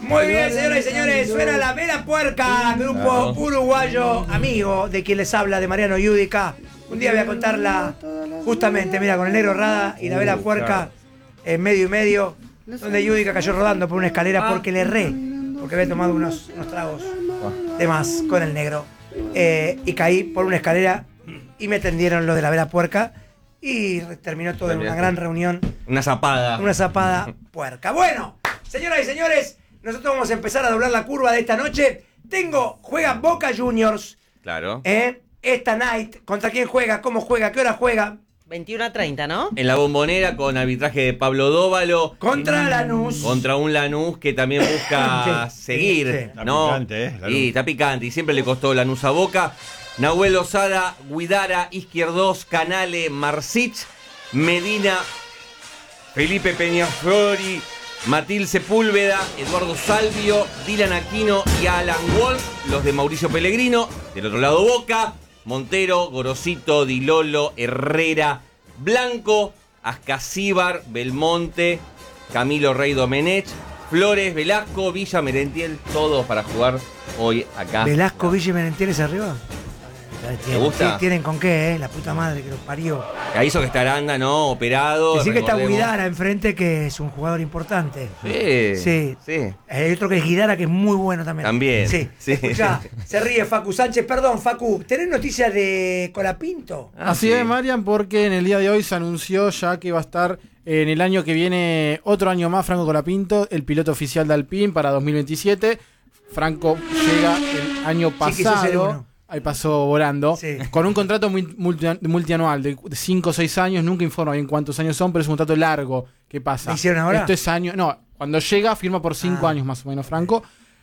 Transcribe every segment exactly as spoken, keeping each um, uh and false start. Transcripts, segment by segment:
Muy bien, señoras y señores, suena La Vela Puerca, grupo uruguayo amigo de quien les habla, de Mariano Yudica. Un día voy a contarla justamente, mira, con el negro Rada y La Vela Puerca en medio y medio, donde Yudica cayó rodando por una escalera porque le erré, porque había tomado unos, unos tragos de más con el negro. Eh, y caí por una escalera y me tendieron lo de La Vela Puerca y terminó todo en una gran reunión. Una zapada. Una zapada puerca. Bueno, señoras y señores, nosotros vamos a empezar a doblar la curva de esta noche. Tengo, juega Boca Juniors. Claro. ¿eh? Esta night. ¿Contra quién juega? ¿Cómo juega? ¿Qué hora juega? veintiuno a treinta, ¿no? En la Bombonera con arbitraje de Pablo Dóvalo. Contra Lanús. Contra un Lanús que también busca sí, seguir. sí. Está ¿no? picante, ¿eh? Lanús. Y está picante. Y siempre le costó Lanús a Boca. Nahuel Osada, Guidara, Izquierdos, Canale, Marcich, Medina, Felipe Peñaflori, Matil Sepúlveda, Eduardo Salvio, Dylan Aquino y Alan Wolf, los de Mauricio Pellegrino. Del otro lado Boca, Montero, Gorosito, Dilolo, Herrera, Blanco, Ascasíbar, Belmonte, Camilo Rey Domenech, Flores, Velasco, Villa, Merentiel, todos para jugar hoy acá. Velasco, Villa y Merentieles arriba. ¿Te gusta? Tienen con qué, eh, la puta madre que los parió. Ahí hizo que está Aranda, ¿no? Operado. Decir que está recordemos. Guidara enfrente, que es un jugador importante. Sí. Sí. Sí. Hay otro que es Guidara, que es muy bueno también. También. Sí. Sí. Escuchá, se ríe Facu Sánchez. Perdón, Facu, ¿tenés noticias de Colapinto? Ah, Así sí. es, Marian, porque en el día de hoy se anunció ya que va a estar en el año que viene, otro año más, Franco Colapinto, el piloto oficial de Alpine para dos mil veintisiete. Franco llega el año Sí, quiso ser pasado, uno. ahí pasó volando, Sí. con un contrato muy- multi- multianual de cinco o seis años, nunca informa bien cuántos años son, pero es un contrato largo. ¿Qué pasa? ¿Lo hicieron ahora? Esto es año, no, cuando llega firma por cinco Ah. años más o menos, Franco.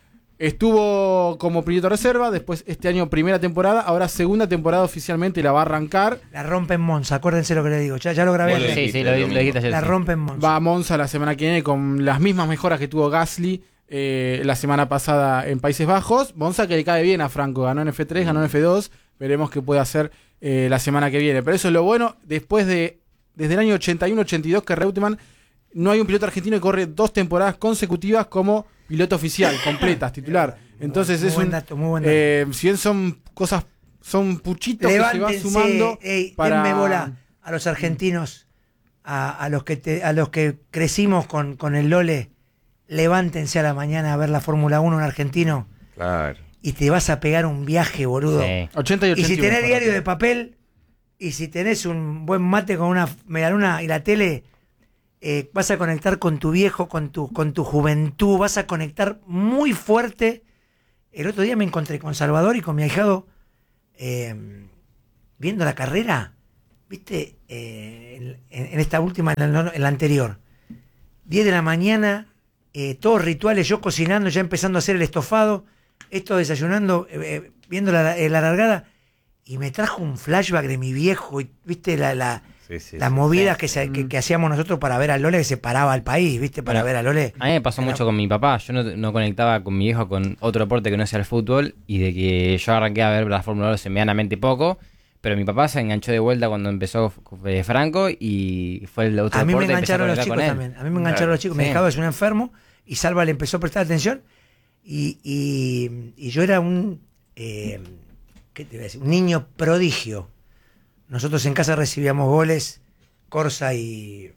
Estuvo como piloto reserva, después este año primera temporada, ahora segunda temporada oficialmente y la va a arrancar. La rompe en Monza, acuérdense lo que le digo. Ya, ya lo grabé. Bueno, antes. Sí, sí, lo, lo dijiste ayer. La sí. rompe en Monza. Va a Monza la semana que viene con las mismas mejoras que tuvo Gasly eh, la semana pasada en Países Bajos. Monza que le cae bien a Franco, ganó en F tres, ganó en F dos, veremos qué puede hacer eh, la semana que viene. Pero eso es lo bueno, después de, desde el año ochenta y uno ochenta y dos que Reutemann no hay un piloto argentino que corre dos temporadas consecutivas como piloto oficial, completas, titular. Entonces Muy es buen un, dato, muy buen dato. eh, si bien son cosas, son puchitos que se va Levántense, sumando ey, para... denme bola a los argentinos, a, a los que te, a los que crecimos con, con el Lole. Levántense a la mañana a ver la Fórmula uno, un argentino, Claro. y te vas a pegar un viaje, boludo. Sí. ochenta y Y ochenta si y uno, tenés para diario ti. de papel, y si tenés un buen mate con una medialuna y la tele, eh, vas a conectar con tu viejo, con tu, con tu juventud, vas a conectar muy fuerte. El otro día me encontré con Salvador y con mi ahijado eh, viendo la carrera, viste, eh, en, en esta última, en la, en la anterior. diez de la mañana, eh, todos rituales, yo cocinando, ya empezando a hacer el estofado, esto desayunando, eh, eh, viendo la, la largada, y me trajo un flashback de mi viejo, y, viste, la, la, Sí, sí, las sí, movidas sí. que, se- que, que hacíamos nosotros para ver a Lole, que se paraba al país, viste, para Bueno, ver a Lole. A mí me pasó Era- mucho con mi papá. Yo no, no conectaba con mi viejo con otro deporte que no sea el fútbol. Y de que yo arranqué a ver la Fórmula uno hace medianamente poco. Pero mi papá se enganchó de vuelta cuando empezó eh, Franco. Y fue el otro A mí me deporte y empecé engancharon los conectar chicos con él. también. A mí me engancharon los chicos. Mi Sí. hijado es un enfermo y Salva le empezó a prestar atención. Y, y, y yo era un, eh, ¿qué te iba a decir? Un niño prodigio. Nosotros en casa recibíamos goles, Corsa y,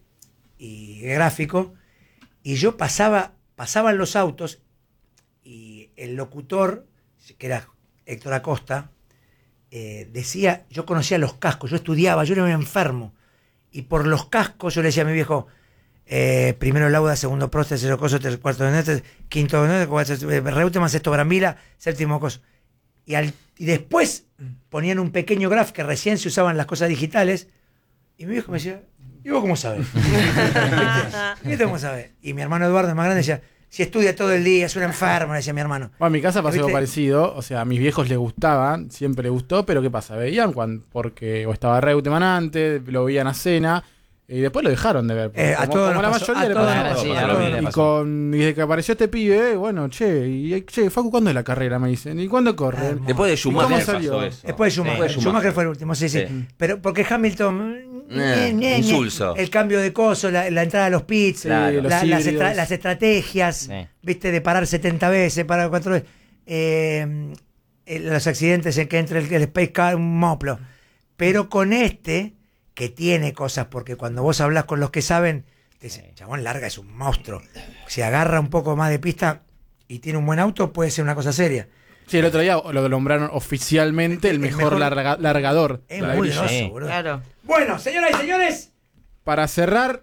y Gráfico. Y yo pasaba, pasaban los autos y el locutor, que era Héctor Acosta, eh, decía, yo conocía los cascos, yo estudiaba, yo era un enfermo. Y por los cascos yo le decía a mi viejo, eh, primero Lauda, segundo Prost, tercero Coso, tercero cuarto Donet, quinto Donet, Reutemann, sexto Brambila, séptimo Coso. Y, al, y después ponían un pequeño graph que recién se usaban las cosas digitales. Y mi viejo me decía, ¿y vos cómo sabés? ¿Viste? ¿Viste cómo sabés? Y mi hermano Eduardo, el más grande, decía, si estudia todo el día, es un enfermo, decía mi hermano. Bueno, en mi casa pasó ¿Viste? algo parecido, o sea, a mis viejos les gustaban, siempre les gustó, pero ¿qué pasa? Veían cuando, porque o estaba Reutemann antes, lo veían a cena, Y después lo dejaron de ver. Eh, a como, todos como la nos pasó, mayoría a le todos pasó. nos pasó, Sí, a a lo todos. mismo le Y pasó. con, desde que apareció este pibe, bueno, che, y, che, Facu, ¿cuándo es la carrera? Me dicen. ¿Y cuándo corre? Ah, Después de Schumacher cómo pasó salió? eso. Después de Schumacher. Después de Schumacher fue el último, sí, sí. Sí. Pero porque Hamilton. Eh, ñe, ñe, ñe, insulso. El cambio de coso, la, la entrada a los pits, Claro. la- los las, híbridos. estra- las estrategias, Sí. viste, de parar setenta veces, parar cuatro veces. Eh, eh, los accidentes en que entra el, el Space Car, un moplo. Pero con este, que tiene cosas, porque cuando vos hablas con los que saben, te dicen, chabón, larga es un monstruo. Si agarra un poco más de pista y tiene un buen auto, puede ser una cosa seria. Sí, el otro día lo nombraron oficialmente el El mejor, mejor- larga- largador. Es de la muy grilla. grosso, Sí. boludo. Claro. Bueno, señoras y señores, Para cerrar,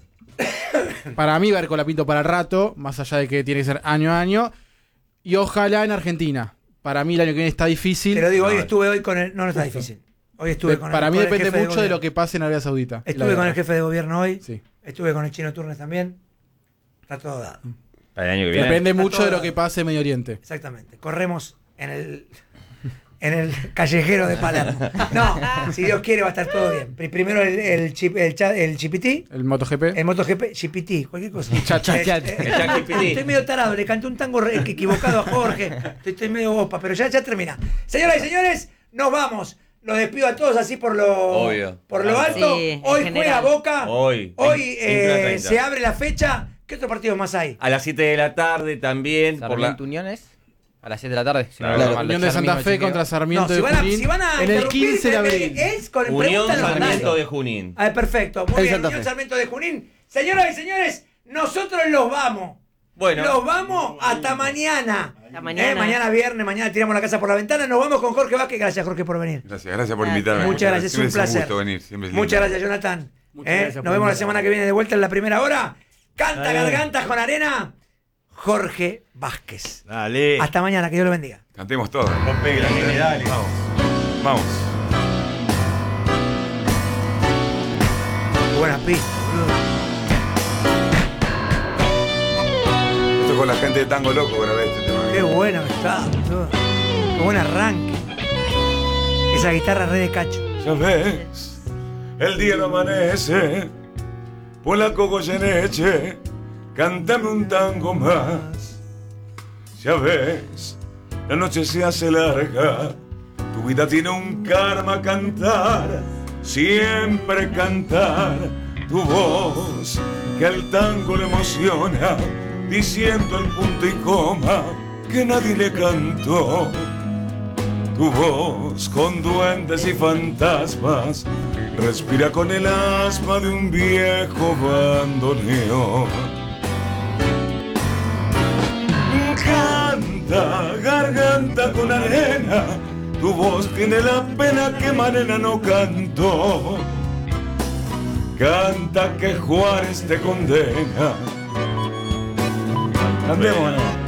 para mí Berco la pinto para rato, más allá de que tiene que ser año a año. Y ojalá en Argentina. Para mí el año que viene está difícil. te lo digo, hoy No, estuve hoy con el... No, no está difícil. Hoy estuve De- con para el, mí con el depende jefe mucho de lo gobierno. que pase en Arabia Saudita. Estuve La con el guerra. jefe de gobierno hoy. Sí. Estuve con el Chino Turnes también. Está todo dado. Para el año que viene. Depende Está mucho todo de lo dado. que pase en Medio Oriente. Exactamente. Corremos en el en el callejero de Palermo. No, si Dios quiere va a estar todo bien. Pri- Primero el, el, chip, el, cha- el G P T, El MotoGP. el MotoGP, G P T, cualquier cosa. Chat, chat, Eh, chat. eh, El Chat G P T. Estoy medio tarado, le canté un tango re- equivocado a Jorge. Estoy, estoy medio bopa, pero ya, ya termina. Señoras y señores, nos vamos. Los despido a todos así por lo, Obvio. por lo alto. Sí, en Hoy general. juega Boca. Hoy, Hoy veintiuno a eh, treinta. se abre la fecha. ¿Qué otro partido más hay? A las siete de la tarde también. Por la... Sarmiento Uniones a las siete de la tarde. Si no Claro. recuerdo mal, Unión lo de eché al Santa mismo Fe chequeo. contra Sarmiento No, si de van, a, Junín. si van a en el interrumpir, quince de eh, abril. Es con Unión pregúntale a Sarmiento Ronaldo. de Junín. Ah, perfecto, muy En bien, Santa Unión Fe. Sarmiento de Junín. Señoras y señores, nosotros los vamos. Bueno. Los vamos hasta mañana. Hasta mañana. Eh, mañana viernes, mañana tiramos la casa por la ventana. Nos vamos con Jorge Vázquez. Gracias, Jorge, por venir. Gracias, gracias por Gracias. invitarme. Muchas gracias, es un Siempre placer. gusto venir, siempre es lindo. Muchas gracias, Jonathan. Muchas Eh, gracias Nos por vemos la invitarme. semana que viene de vuelta en la primera hora. Canta Dale. gargantas con arena. Jorge Vázquez. Dale. Hasta mañana, que Dios lo bendiga. Cantemos todos. Rompe grande, dale. Vamos. Vamos. Qué buena pista, boludo. Esto es con la gente de Tango Loco grabé este tema. Qué bueno que está, boludo. Qué buen arranque. Esa guitarra re de cacho. Ya ves, el día no amanece, por la Cogoyeneche, cántame un tango más. Ya ves, la noche se hace larga, tu vida tiene un karma cantar, siempre cantar, tu voz que al tango le emociona, diciendo el punto y coma que nadie le cantó. Tu voz con duendes y fantasmas respira con el asma de un viejo bandoneón. Canta, garganta con arena, tu voz tiene la pena que Marena no cantó. Canta que Juárez te condena. Cantemos, ¿no?